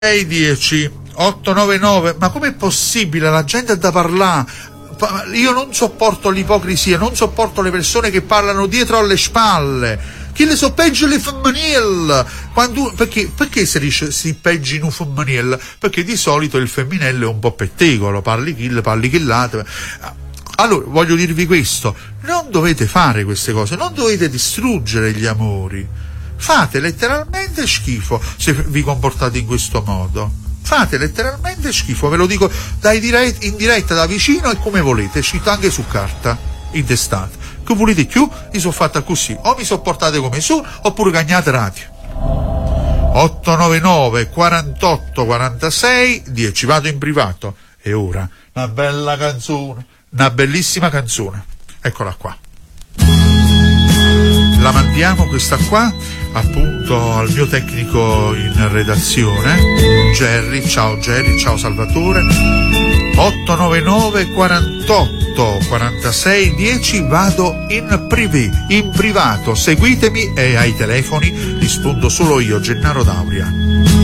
10 899. Ma com'è possibile? La gente ha da parlare. Io non sopporto l'ipocrisia, non sopporto le persone che parlano dietro alle spalle. Chi le so peggio le femminile? Perché si dice si peggio in un femminile? Perché di solito il femminile è un po' pettegolo, parli chillate. Allora, voglio dirvi questo: non dovete fare queste cose, non dovete distruggere gli amori. Fate letteralmente schifo se vi comportate in questo modo. Fate letteralmente schifo, ve lo dico in diretta da vicino e come volete, scritto anche su carta, intestate. Che volete più? Mi sono fatta così, o mi sopportate come su, oppure cagnate radio. 899 48 46 10, vado in privato. E ora, una bella canzone, una bellissima canzone. Eccola qua. La mandiamo questa qua appunto al mio tecnico in redazione Jerry, ciao Salvatore. 899 48 46 10, vado in privato, seguitemi e ai telefoni rispondo solo io, Gennaro Dauria.